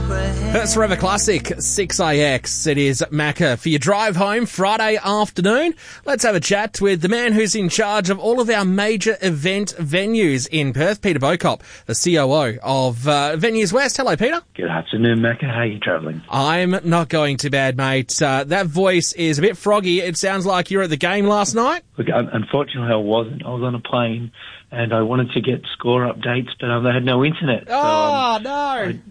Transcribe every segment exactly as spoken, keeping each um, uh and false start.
Perth's Forever Classic, six A X. It is Macca for your drive home Friday afternoon. Let's have a chat with the man who's in charge of all of our major event venues in Perth, Peter Bocop, the C O O of uh, Venues West. Hello, Peter. Good afternoon, Macca. How are you travelling? I'm not going too bad, mate. Uh, that voice is a bit froggy. It sounds like you were at the game last night. Look, unfortunately, I wasn't. I was on a plane, and I wanted to get score updates, but um, they had no internet. Oh, so, um, no. I,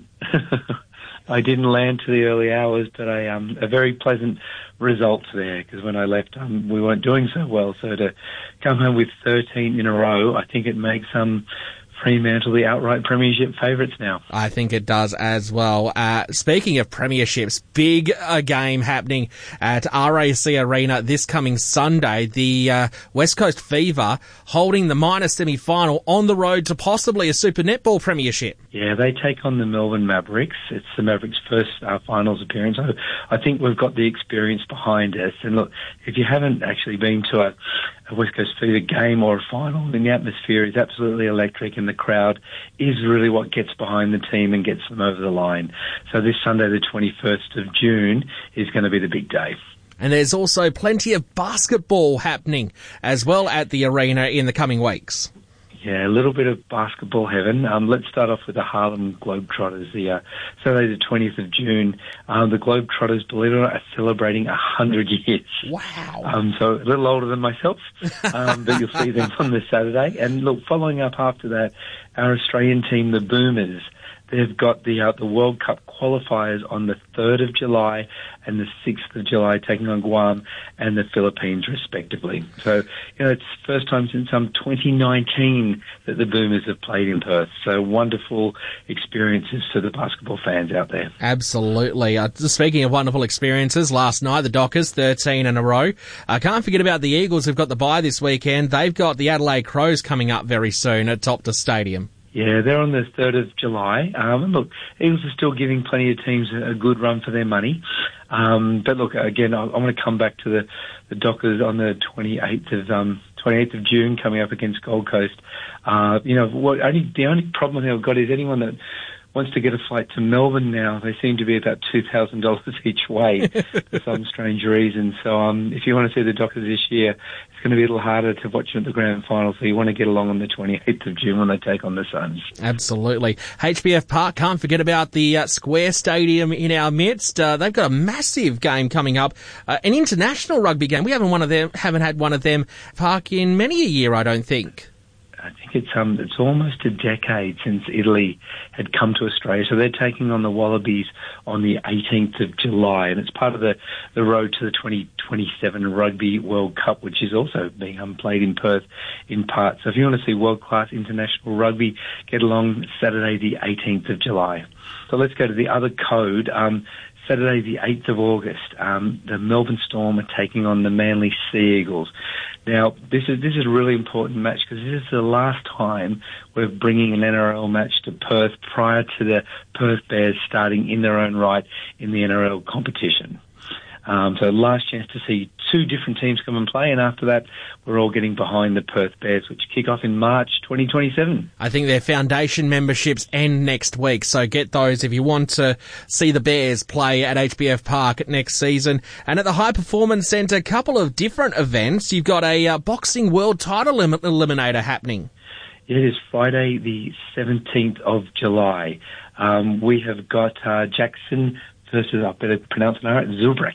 I didn't land to the early hours, but I um a very pleasant results there, because when I left, um, we weren't doing so well. So to come home with thirteen in a row, I think it makes um. Fremantle the outright premiership favourites now. I think it does as well. Uh, speaking of premierships, big uh, game happening at R A C Arena this coming Sunday. The uh, West Coast Fever holding the minor semi-final on the road to possibly a Super Netball premiership. Yeah, they take on the Melbourne Mavericks. It's the Mavericks' first uh, finals appearance. I, I think we've got the experience behind us. And look, if you haven't actually been to a, a West Coast Fever game or a final, then the atmosphere is absolutely electric, and the crowd is really what gets behind the team and gets them over the line. So this Sunday, the twenty-first of June, is going to be the big day. And there's also plenty of basketball happening as well at the arena in the coming weeks. Yeah, a little bit of basketball heaven. Um, let's start off with the Harlem Globetrotters. The uh, Saturday the twentieth of June, um, the Globetrotters, believe it or not, are celebrating one hundred years. Wow. Um, so a little older than myself, um, but you'll see them on this Saturday. And look, following up after that, our Australian team, the Boomers, they've got the uh, the World Cup qualifiers on the third of July and the sixth of July, taking on Guam and the Philippines, respectively. So, you know, it's the first time since um, twenty nineteen that the Boomers have played in Perth. So wonderful experiences for the basketball fans out there. Absolutely. Uh, speaking of wonderful experiences, last night the Dockers, thirteen in a row. I uh, can't forget about the Eagles who've got the bye this weekend. They've got the Adelaide Crows coming up very soon at Optus Stadium. Yeah, they're on the third of July. Um, and look, Eagles are still giving plenty of teams a good run for their money. Um, but look, again, I, I want to come back to the, the Dockers on the twenty-eighth of um, twenty-eighth of June, coming up against Gold Coast. Uh, you know, what, only, the only problem they've got is anyone that wants to get a flight to Melbourne now, they seem to be about two thousand dollars each way for some strange reason. So um, if you want to see the Dockers this year, it's going to be a little harder to watch them at the grand final, so you want to get along on the twenty-eighth of June when they take on the Suns. Absolutely. H B F Park, can't forget about the uh, Square Stadium in our midst. Uh, they've got a massive game coming up, uh, an international rugby game. We haven't one of them, haven't had one of them Park in many a year, I don't think. I think it's um it's almost a decade since Italy had come to Australia. So they're taking on the Wallabies on the eighteenth of July, and it's part of the, the road to the twenty twenty-seven Rugby World Cup, which is also being um, played in Perth in part. So if you want to see world-class international rugby, get along Saturday the eighteenth of July. So let's go to the other code. Um, Saturday the eighth of August, um, the Melbourne Storm are taking on the Manly Sea Eagles. Now, this is this is a really important match, because this is the last time we're bringing an N R L match to Perth prior to the Perth Bears starting in their own right in the N R L competition. Um, so last chance to see two different teams come and play, and after that, we're all getting behind the Perth Bears, which kick off in March twenty twenty-seven. I think their foundation memberships end next week, so get those if you want to see the Bears play at H B F Park next season. And at the High Performance Centre, a couple of different events. You've got a uh, boxing world title elim- eliminator happening. It is Friday the seventeenth of July. Um, we have got uh, Jackson versus, I better pronounce it right, Zubrik.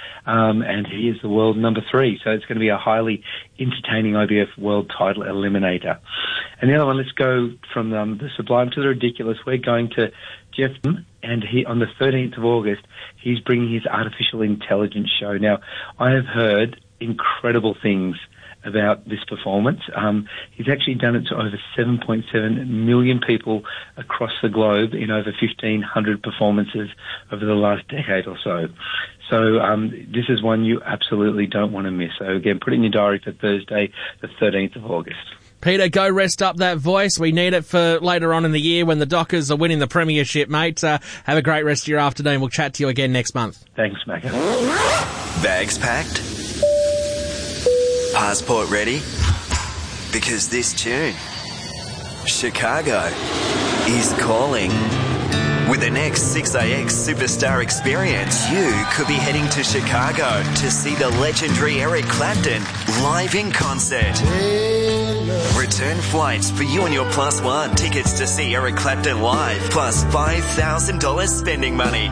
Um, and he is the world number three. So it's going to be a highly entertaining I B F world title eliminator. And the other one, let's go from um, the sublime to the ridiculous. We're going to Jeff, and he on the thirteenth of August, he's bringing his artificial intelligence show. Now, I have heard incredible things about this performance. Um, he's actually done it to over seven point seven million people across the globe in over fifteen hundred performances over the last decade or so. So um, this is one you absolutely don't want to miss. So again, put it in your diary for Thursday, the thirteenth of August. Peter, go rest up that voice. We need it for later on in the year when the Dockers are winning the premiership, mate. Uh, have a great rest of your afternoon. We'll chat to you again next month. Thanks, Macca. Bags packed? Passport ready? Because this tune, Chicago, is calling. With the next six A X Superstar Experience, you could be heading to Chicago to see the legendary Eric Clapton live in concert. Return flights for you and your plus one. Tickets to see Eric Clapton live, plus five thousand dollars spending money.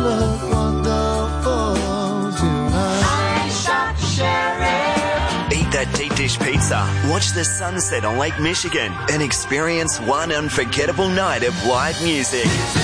Eat that deep dish pizza, watch the sunset on Lake Michigan, and experience one unforgettable night of live music.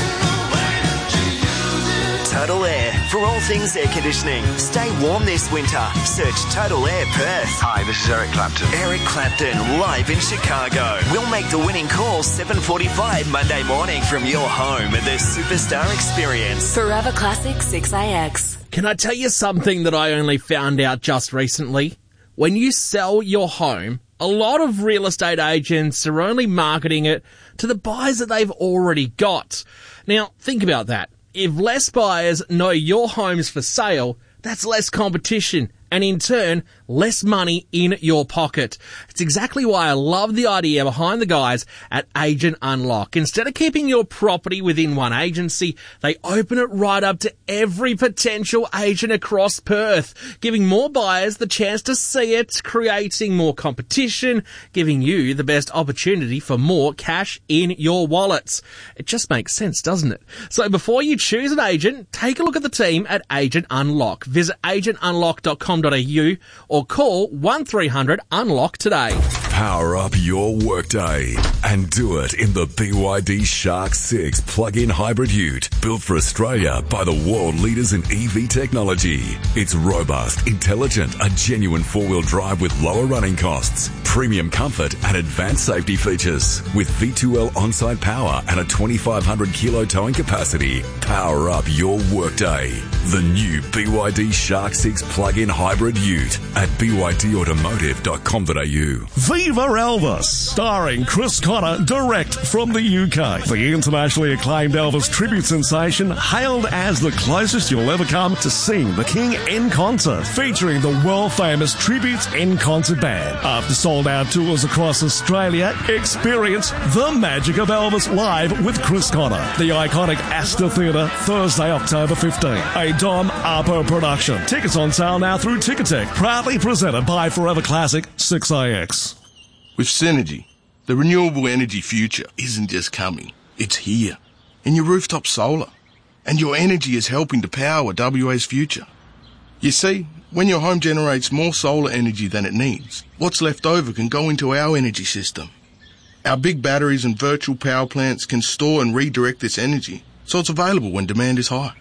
Total Air, for all things air conditioning. Stay warm this winter. Search Total Air Perth. Hi, this is Eric Clapton. Eric Clapton, live in Chicago. We'll make the winning call seven forty-five Monday morning from your home at the Superstar Experience. Forever Classic six A X. Can I tell you something that I only found out just recently? When you sell your home, a lot of real estate agents are only marketing it to the buyers that they've already got. Now, think about that. If less buyers know your home's for sale, that's less competition and in turn, less money in your pocket. It's exactly why I love the idea behind the guys at Agent Unlock. Instead of keeping your property within one agency, they open it right up to every potential agent across Perth, giving more buyers the chance to see it, creating more competition, giving you the best opportunity for more cash in your wallets. It just makes sense, doesn't it? So before you choose an agent, take a look at the team at Agent Unlock. Visit agent unlock dot com dot a u or call one three hundred unlock today. Power up your workday and do it in the B Y D Shark six plug-in hybrid ute, built for Australia by the world leaders in E V technology. It's robust, intelligent, a genuine four-wheel drive with lower running costs, premium comfort and advanced safety features. With V two L on-site power and a twenty-five hundred kilo towing capacity. Power up your workday. The new B Y D Shark six plug-in hybrid ute at b y d automotive dot com dot a u. Viva Elvis, starring Chris Connor, direct from the U K. The internationally acclaimed Elvis tribute sensation, hailed as the closest you'll ever come to seeing the King in concert, featuring the world-famous Tributes in Concert Band. After sold-out tours across Australia, experience the magic of Elvis live with Chris Connor. The iconic Astor Theatre, Thursday, October fifteenth. A Dom Arpo production. Tickets on sale now through Ticketek. Proudly presented by Forever Classic six A X. With Synergy, the renewable energy future isn't just coming, it's here. In your rooftop solar. And your energy is helping to power W A's future. You see, when your home generates more solar energy than it needs, what's left over can go into our energy system. Our big batteries and virtual power plants can store and redirect this energy, so it's available when demand is high.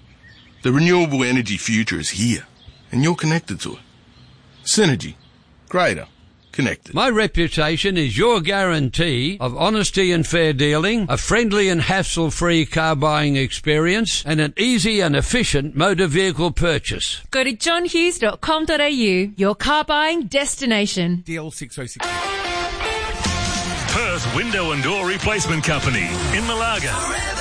The renewable energy future is here, and you're connected to it. Synergy. Greater. Connected. My reputation is your guarantee of honesty and fair dealing, a friendly and hassle-free car buying experience, and an easy and efficient motor vehicle purchase. Go to john hughes dot com dot a u, your car buying destination. D L six oh six. Perth Window and Door Replacement Company in Malaga.